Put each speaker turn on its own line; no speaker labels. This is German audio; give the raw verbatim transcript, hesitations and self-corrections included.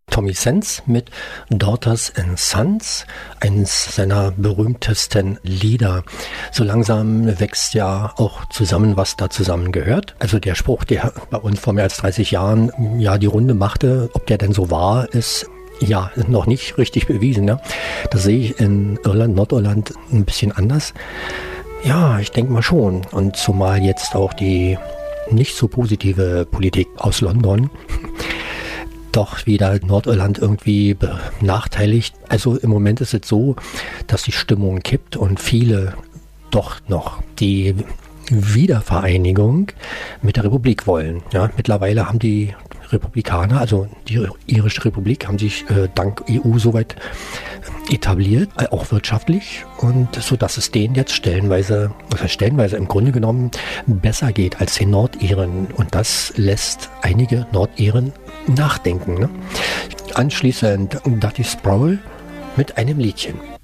Tommy Sense mit Daughters and Sons, eines seiner berühmtesten Lieder. So langsam wächst ja auch zusammen, was da zusammengehört. Also der Spruch, der bei uns vor mehr als dreißig Jahren ja die Runde machte, ob der denn so war, ist ja noch nicht richtig bewiesen. Ne? Das sehe ich in Irland, Nordirland ein bisschen anders. Ja, ich denke mal schon. Und zumal jetzt auch die nicht so positive Politik aus London doch wieder Nordirland irgendwie benachteiligt. Also im Moment ist es so, dass die Stimmung kippt und viele doch noch die Wiedervereinigung mit der Republik wollen. Ja, mittlerweile haben die Republikaner, also die irische Republik, haben sich äh, dank E U soweit etabliert, äh, auch wirtschaftlich, und so dass es denen jetzt stellenweise, also stellenweise im Grunde genommen besser geht als den Nordiren, und das lässt einige Nordiren nachdenken. Ne? Anschließend Dutty Sproul mit einem Liedchen.